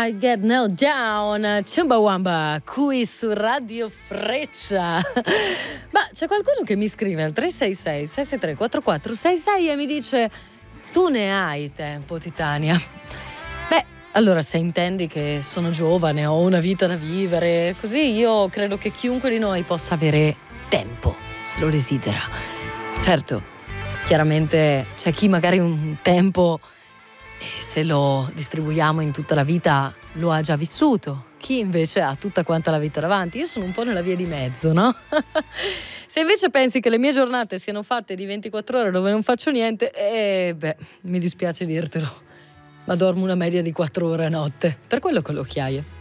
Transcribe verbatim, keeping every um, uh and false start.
I Get No Down, Chumbawamba, qui su Radio Freccia. Ma c'è qualcuno che mi scrive al tre sei sei sei sei tre quattro quattro sei sei e mi dice: tu ne hai tempo, Titania? Beh, allora, se intendi che sono giovane, ho una vita da vivere, così, io credo che chiunque di noi possa avere tempo, se lo desidera. Certo, chiaramente c'è chi magari un tempo, e se lo distribuiamo in tutta la vita, lo ha già vissuto. Chi invece ha tutta quanta la vita davanti. Io sono un po' nella via di mezzo, no? Se invece pensi che le mie giornate siano fatte di ventiquattro ore dove non faccio niente, eh, beh, mi dispiace dirtelo, ma dormo una media di quattro ore a notte, per quello con le occhiaie.